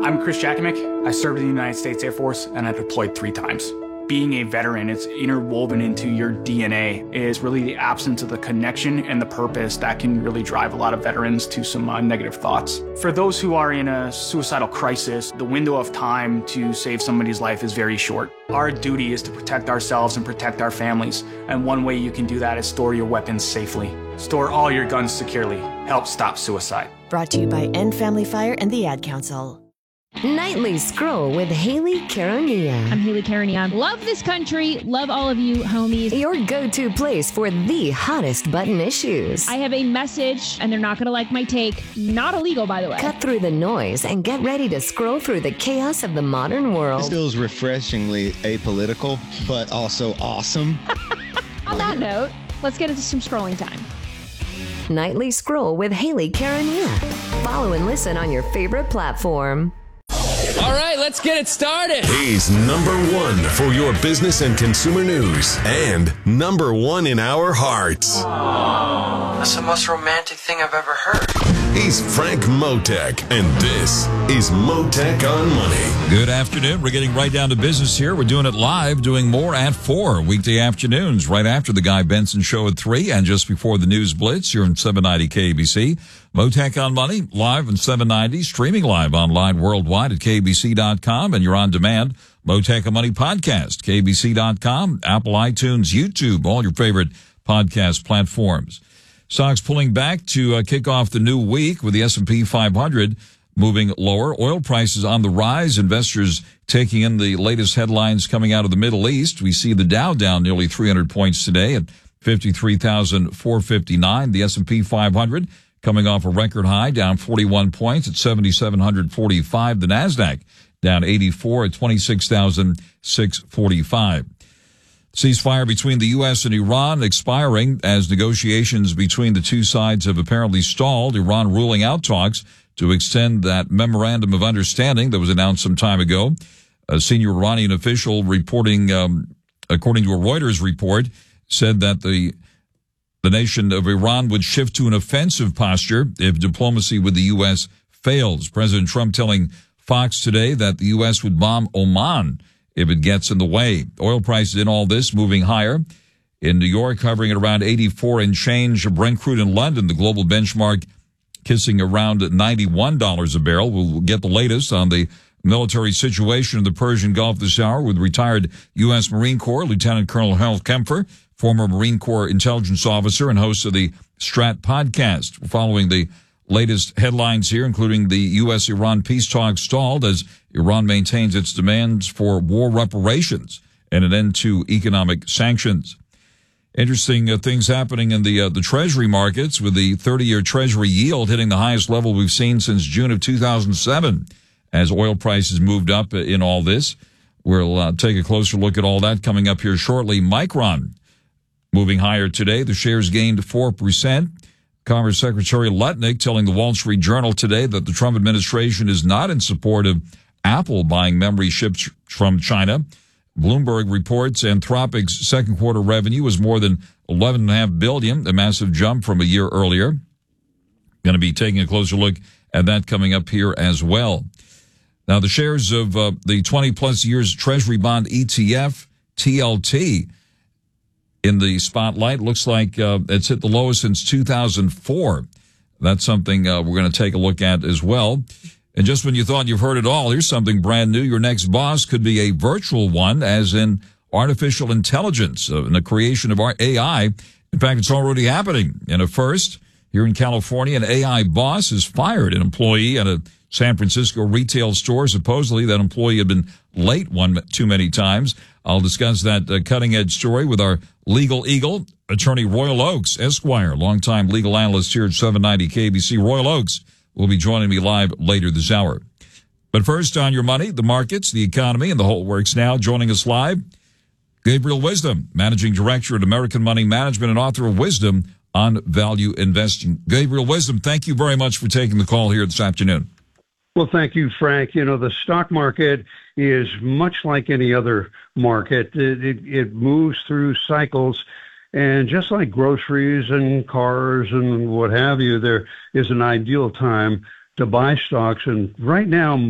I'm Chris Jakimick. I served in the United States Air Force and I deployed 3 times. Being a veteran, it's interwoven into your DNA, is really the absence of the connection and the purpose that can really drive a lot of veterans to some negative thoughts. For those who are in a suicidal crisis, the window of time to save somebody's life is very short. Our duty is to protect ourselves and protect our families, and one way you can do that is store your weapons safely. Store all your guns securely. Help stop suicide. Brought to you by End Family Fire and the Ad Council. Nightly Scroll with Haley Caronia. I'm Haley Caronia. Love this country. Love all of you, homies. Your go-to place for the hottest button issues. I have a message, and they're not going to like my take. Not illegal, by the way. Cut through the noise and get ready to scroll through the chaos of the modern world. This feels refreshingly apolitical, but also awesome. On that note, let's get into some scrolling time. Nightly Scroll with Haley Caronia. Follow and listen on your favorite platform. All right, let's get it started. He's number one for your business and consumer news and number one in our hearts. That's the most romantic thing I've ever heard. He's Frank Motek, and this is Motek on Money. Good afternoon. We're getting right down to business here. We're doing it live, doing more at 4 weekday afternoons, right after the Guy Benson Show at 3 and just before the News Blitz here on 790 KBC. Motek on Money, live on 790, streaming live online worldwide at KBC.com, and you're on demand. Motek on Money podcast, KBC.com, Apple, iTunes, YouTube, all your favorite podcast platforms. Stocks pulling back to kick off the new week with the S&P 500 moving lower. Oil prices on the rise. Investors taking in the latest headlines coming out of the Middle East. We see the Dow down nearly 300 points today at 53,459. The S&P 500 coming off a record high, down 41 points at 7,745. The Nasdaq down 84 at 26,645. Ceasefire between the U.S. and Iran expiring as negotiations between the two sides have apparently stalled. Iran ruling out talks to extend that memorandum of understanding that was announced some time ago. A senior Iranian official reporting, according to a Reuters report, said that the nation of Iran would shift to an offensive posture if diplomacy with the U.S. fails. President Trump telling Fox today that the U.S. would bomb Oman if it gets in the way. Oil prices in all this moving higher. In New York, hovering at around 84 and change. Brent crude in London, the global benchmark, kissing around $91 a barrel. We'll get the latest on the military situation in the Persian Gulf this hour with retired U.S. Marine Corps Lieutenant Colonel Harold Kempfer, former Marine Corps intelligence officer and host of the Strat podcast. Following the latest headlines here, including the U.S.-Iran peace talks stalled as Iran maintains its demands for war reparations and an end to economic sanctions. Interesting things happening in the Treasury markets, with the 30-year Treasury yield hitting the highest level we've seen since June of 2007 as oil prices moved up in all this. We'll take a closer look at all that coming up here shortly. Micron moving higher today. The shares gained 4%. Commerce Secretary Lutnick telling the Wall Street Journal today that the Trump administration is not in support of Apple buying memory chips from China. Bloomberg reports Anthropic's second quarter revenue was more than $11.5 billion, a massive jump from a year earlier. Going to be taking a closer look at that coming up here as well. Now, the shares of the 20-plus years Treasury bond ETF, TLT, in the spotlight. Looks like it's hit the lowest since 2004. That's something we're going to take a look at as well. And just when you thought you've heard it all, here's something brand new. Your next boss could be a virtual one, as in artificial intelligence and the creation of our AI. In fact, it's already happening. In a first, here in California, an AI boss has fired an employee at a San Francisco retail store. Supposedly, that employee had been late too many times. I'll discuss that cutting-edge story with our legal eagle, attorney Royal Oakes, Esquire, longtime legal analyst here at 790 KBC. Royal Oakes will be joining me live later this hour. But first, on your money, the markets, the economy, and the whole works now. Joining us live, Gabriel Wisdom, Managing Director at American Money Management and author of Wisdom on Value Investing. Gabriel Wisdom, thank you very much for taking the call here this afternoon. Well, thank you, Frank. You know, the stock market is much like any other market. It moves through cycles. And just like groceries and cars and what have you, there is an ideal time to buy stocks. And right now,